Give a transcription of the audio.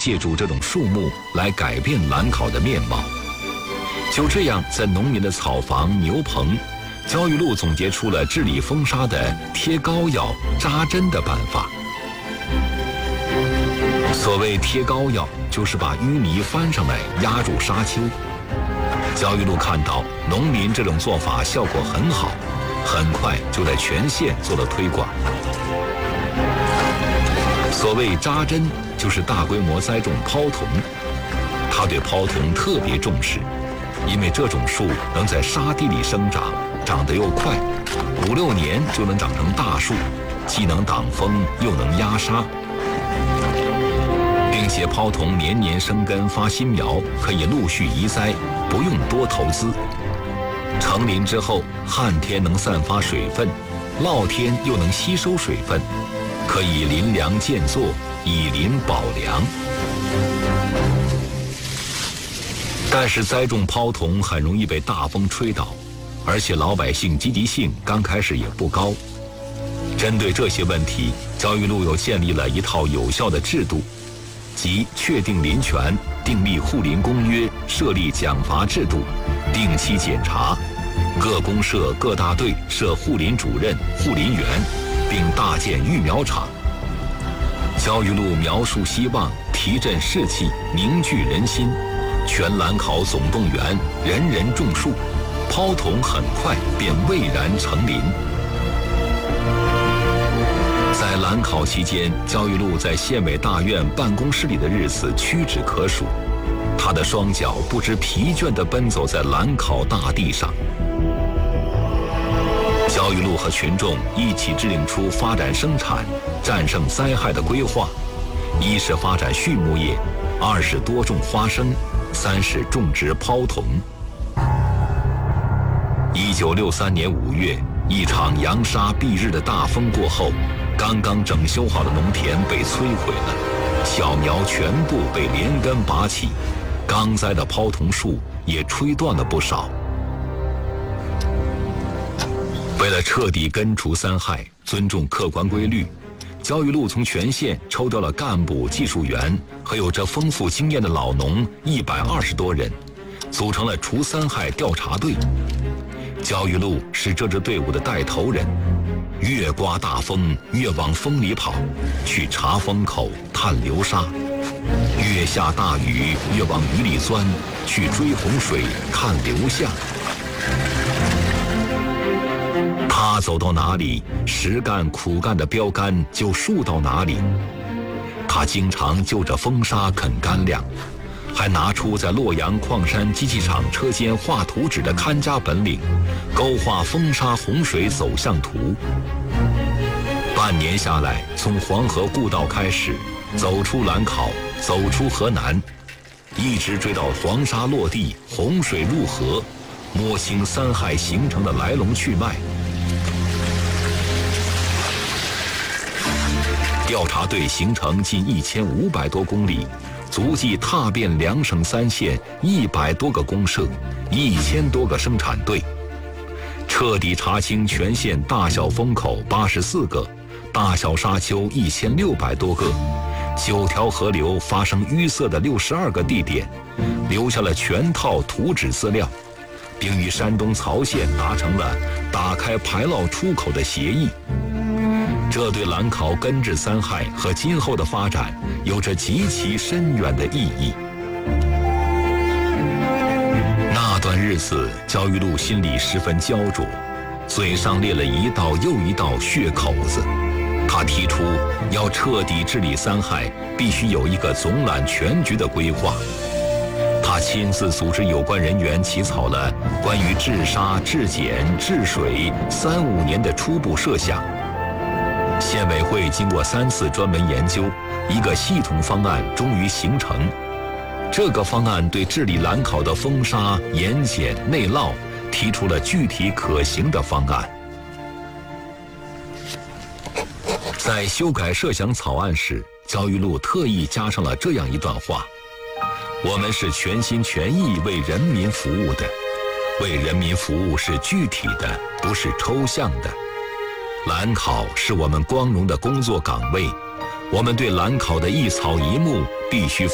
借助这种树木来改变兰考的面貌。就这样，在农民的草房、牛棚，焦裕禄总结出了治理风沙的贴膏药、扎针的办法。所谓贴膏药，就是把淤泥翻上来压住沙丘。焦裕禄看到农民这种做法效果很好，很快就在全县做了推广。所谓扎针，就是大规模栽种泡桐。他对泡桐特别重视，因为这种树能在沙地里生长，长得又快，5、6年就能长成大树，既能挡风又能压沙。并且泡桐年年生根发新苗，可以陆续移栽，不用多投资。成林之后，旱天能散发水分，涝天又能吸收水分，可以林梁建作，以林保梁。但是栽种泡桐很容易被大风吹倒，而且老百姓积极性刚开始也不高。针对这些问题，焦裕禄又建立了一套有效的制度，即确定林权、订立护林公约、设立奖罚制度、定期检查，各公社、各大队设护林主任、护林员，并大建育苗场。焦裕禄描述希望，提振士气，凝聚人心，全兰考总动员，人人种树，泡桐很快便蔚然成林。在兰考期间，焦裕禄在县委大院办公室里的日子屈指可数，他的双脚不知疲倦地奔走在兰考大地上。焦裕禄和群众一起制定出发展生产、战胜灾害的规划：一是发展畜牧业，二是多种花生，三是种植泡桐。1963年5月，一场扬沙蔽日的大风过后，刚刚整修好的农田被摧毁了，小苗全部被连根拔起，刚栽的泡桐树也吹断了不少。为了彻底根除三害，尊重客观规律，焦裕禄从全县抽调了干部、技术员和有着丰富经验的老农120多人，组成了除三害调查队。焦裕禄是这支队伍的带头人，越刮大风越往风里跑，去查风口、探流沙；越下大雨越往雨里钻，去追洪水、看流向。他走到哪里，实干苦干的标杆就竖到哪里。他经常就着风沙啃干粮，还拿出在洛阳矿山机器厂车间画图纸的看家本领，勾画风沙洪水走向图。半年下来，从黄河故道开始，走出兰考，走出河南，一直追到黄沙落地，洪水入河，摸清三害形成的来龙去脉。调查队行程近1500多公里，足迹踏遍2省3县100多个公社，1000多个生产队，彻底查清全县大小风口84个，大小沙丘1600多个，9条河流发生淤塞的62个地点，留下了全套图纸资料，并与山东曹县达成了打开排涝出口的协议。这对兰考根治三害和今后的发展有着极其深远的意义。那段日子，焦裕禄心里十分焦灼，嘴上裂了一道又一道血口子。他提出要彻底治理三害，必须有一个总揽全局的规划。他亲自组织有关人员起草了关于治沙、治碱、治水3、5年的初步设想。县委会经过3次专门研究，一个系统方案终于形成。这个方案对治理兰考的风沙、盐碱、内涝提出了具体可行的方案。在修改设想草案时，焦裕禄特意加上了这样一段话：我们是全心全意为人民服务的，为人民服务是具体的，不是抽象的。兰考是我们光荣的工作岗位，我们对兰考的一草一木必须